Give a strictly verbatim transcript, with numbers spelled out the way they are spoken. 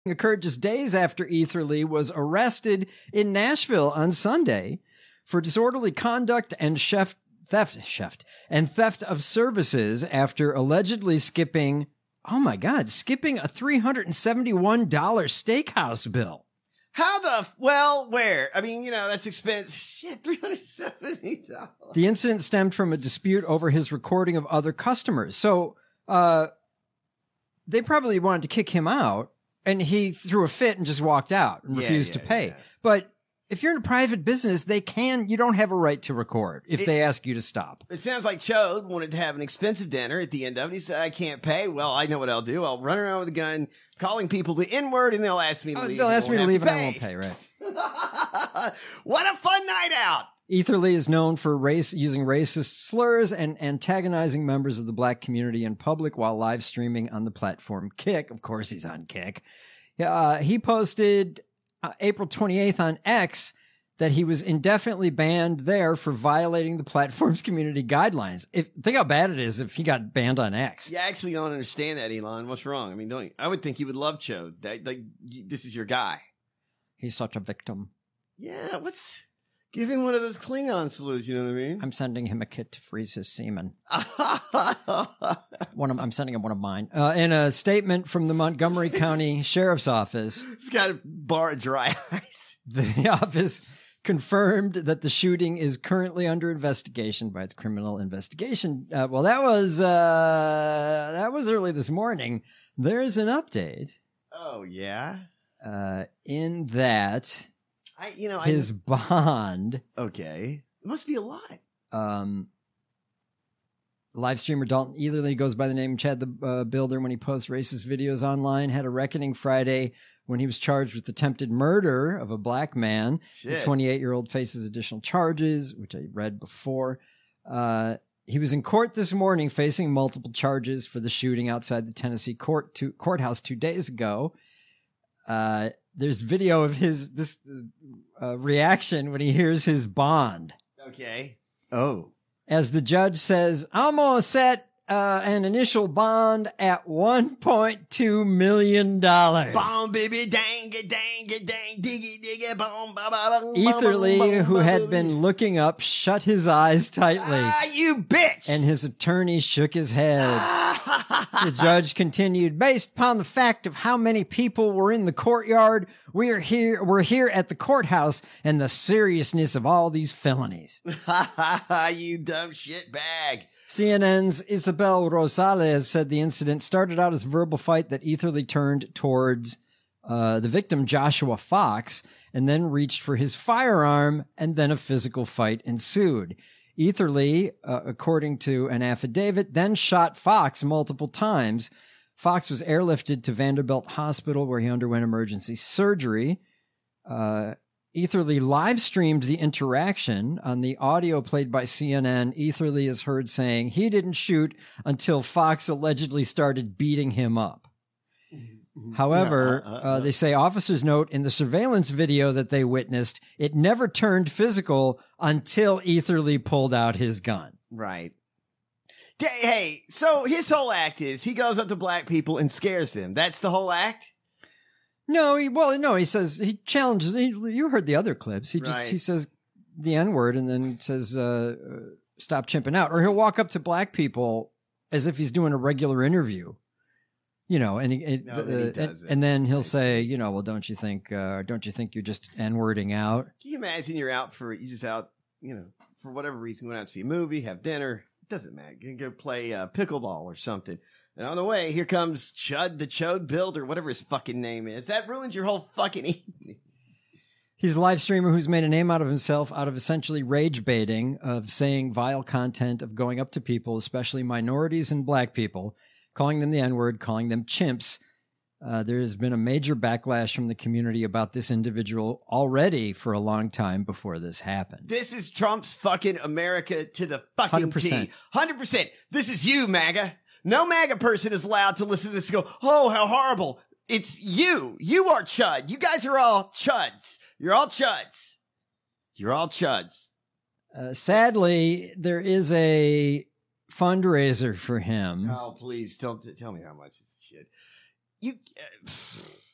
occurred just days after Etherly was arrested in Nashville on Sunday for disorderly conduct and chef theft, chef, and theft of services after allegedly skipping, oh my God, skipping a three hundred seventy-one dollars steakhouse bill. How the, well, where? I mean, you know, that's expensive. Shit, three hundred seventy dollars. The incident stemmed from a dispute over his recording of other customers. So, uh, they probably wanted to kick him out, and he threw a fit and just walked out and Yeah, refused yeah, to pay. yeah. But if you're in a private business, they can, you don't have a right to record if It- they ask you to stop. It sounds like Chode wanted to have an expensive dinner at the end of it. He said, I can't pay. Well, I know what I'll do. I'll run around with a gun, calling people the N-word, and they'll ask me to Oh, leave. they'll and ask me to won't leave have and I won't pay, right? What a fun night out. Etherly is known for race using racist slurs and antagonizing members of the black community in public while live streaming on the platform Kick. Of course, he's on Kick. Uh, he posted uh, April twenty-eighth on X that he was indefinitely banned there for violating the platform's community guidelines. If, think how bad it is if he got banned on X. You actually don't understand that, Elon. What's wrong? I mean, don't you? I would think you would love Chode. That, like, you, this is your guy. He's such a victim. Yeah, what's... Give him one of those Klingon salutes, you know what I mean? I'm sending him a kit to freeze his semen. One of, I'm sending him one of mine. Uh, in a statement from the Montgomery County Sheriff's Office, He's got a bar of dry ice. the office confirmed that the shooting is currently under investigation by its criminal investigation. Uh, well, that was uh, that was early this morning. There's an update. Oh, yeah? Uh, in that I, you know, his I, bond. okay. It must be a lot. Um, live streamer Dalton Etherly goes by the name Chad the uh, Builder when he posts racist videos online. Had a reckoning Friday when he was charged with attempted murder of a black man. Shit. The twenty-eight-year-old faces additional charges, which I read before. Uh, he was in court this morning facing multiple charges for the shooting outside the Tennessee court two, courthouse two days ago. Uh, there's video of his this uh, reaction when he hears his bond. Okay. Oh. As the judge says, I'm going to set uh, an initial bond at one point two million dollars. Bomb, baby, dang it, dang it, dang, diggy, diggy, bomb, ba, ba, ba, Etherly, ba, ba, who ba, had ba, been looking up, shut his eyes tightly. Ah, you bitch! And his attorney shook his head. The judge continued, based upon the fact of how many people were in the courtyard, we are here, we're here at the courthouse and the seriousness of all these felonies. You dumb shit bag. C N N's Isabel Rosales said the incident started out as a verbal fight that Etherly turned towards uh, the victim, Joshua Fox, and then reached for his firearm, and then a physical fight ensued. Etherly, uh, according to an affidavit, then shot Fox multiple times. Fox was airlifted to Vanderbilt Hospital where he underwent emergency surgery. Uh, Etherly live streamed the interaction. On the audio played by C N N, Etherly is heard saying he didn't shoot until Fox allegedly started beating him up. However, uh, they say officers note in the surveillance video that they witnessed, it never turned physical until Etherly pulled out his gun. Right. D- Hey, so his whole act is he goes up to black people and scares them. That's the whole act? No, he, well, no, he says, he challenges, he, you heard the other clips. He just, Right. he says the N word and then says, uh, uh, stop chimping out. Or he'll walk up to black people as if he's doing a regular interview. You know, and, he, it- No, then he uh, does and, it. and then he'll say, you know, well, don't you think, uh, don't you think you're just N-wording out? Can you imagine you're out for, you just out, you know, for whatever reason, going out to see a movie, have dinner. It doesn't matter. You can go play uh, pickleball or something. And on the way, here comes Chud the Chode Builder, whatever his fucking name is. That ruins your whole fucking evening. He's a live streamer who's made a name out of himself out of essentially rage baiting, of saying vile content, of going up to people, especially minorities and black people, calling them the N-word, calling them chimps. Uh, there has been a major backlash from the community about this individual already for a long time before this happened. This is Trump's fucking America to the fucking one hundred percent. T. one hundred percent. This is you, MAGA. No MAGA person is allowed to listen to this and go, oh, how horrible. It's you. You are Chud. You guys are all Chuds. You're all Chuds. You're all Chuds. Uh, sadly, there is a fundraiser for him. Oh, please tell tell me how much is this shit. You. Uh,